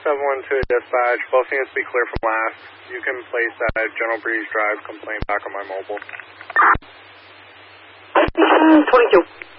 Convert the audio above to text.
712 dispatch. Both units be clear from last. You can place that General Breeze Drive complaint back on my mobile. 22.